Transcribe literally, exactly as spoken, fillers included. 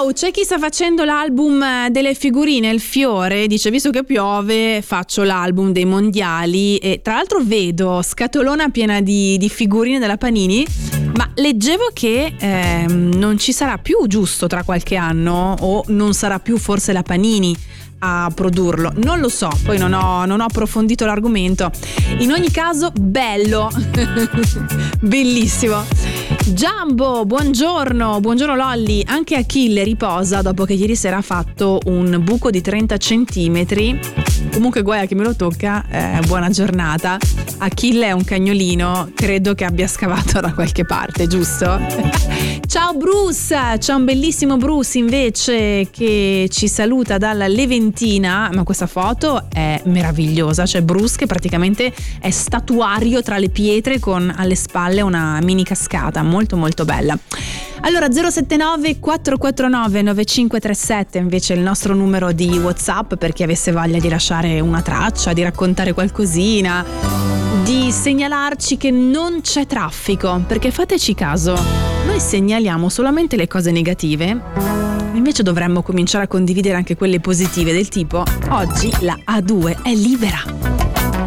Ciao, c'è chi sta facendo l'album delle figurine, il fiore, dice visto che piove faccio l'album dei mondiali e tra l'altro vedo scatolona piena di, di figurine della Panini, ma leggevo che ehm, non ci sarà più, giusto, tra qualche anno, o non sarà più forse la Panini a produrlo, non lo so, poi non ho, non ho approfondito l'argomento. In ogni caso bello bellissimo. Giambo, buongiorno, buongiorno Lolli. Anche Achille riposa dopo che ieri sera ha fatto un buco di trenta centimetri. Comunque guai a chi me lo tocca, eh, buona giornata. Achille è un cagnolino, credo che abbia scavato da qualche parte, giusto? Ciao Bruce, c'è un bellissimo Bruce invece che ci saluta dalla Leventina, ma questa foto è meravigliosa, c'è Bruce che praticamente è statuario tra le pietre con alle spalle una mini cascata, molto molto bella. Allora zero sette nove quattro quattro nove nove cinque tre sette invece è il nostro numero di WhatsApp per chi avesse voglia di lasciare una traccia, di raccontare qualcosina, di segnalarci che non c'è traffico, perché fateci caso, noi segnaliamo solamente le cose negative, invece dovremmo cominciare a condividere anche quelle positive, del tipo oggi la A due è libera.